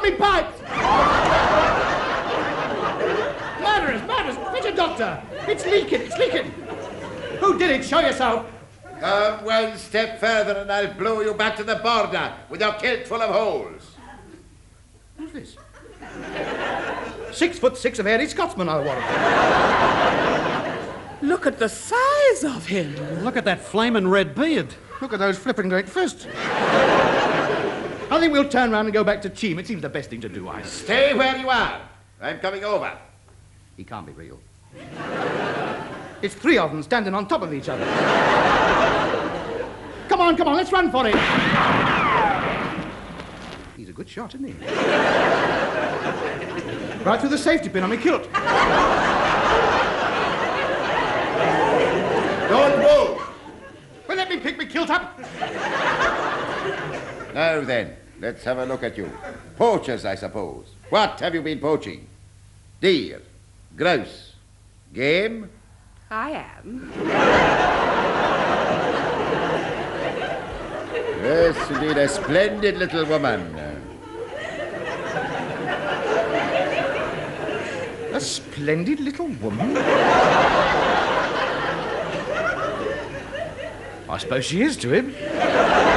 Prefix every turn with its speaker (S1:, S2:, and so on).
S1: me pipes! Murderers! Fetch a doctor! It's leaking! Who did it? Show yourself!
S2: Come one step further and I'll blow you back to the border with your kilt full of holes.
S1: Who's this? 6'6" of hairy Scotsman, I warrant.
S3: Look at the size of him.
S4: Look at that flaming red beard.
S1: Look at those flipping great fists. I think we'll turn round and go back to Cheam. It seems the best thing to do,
S2: Stay where you are. I'm coming over.
S1: He can't be real. It's three of them standing on top of each other. Come on, let's run for it. He's a good shot, isn't he? Right through the safety pin on my kilt.
S2: Don't move.
S1: Well, let me pick my kilt up.
S2: Now then, let's have a look at you. Poachers, I suppose. What have you been poaching? Deer, grouse, game?
S3: I am.
S2: Yes, indeed, a splendid little woman.
S1: A splendid little woman? I suppose she is to him.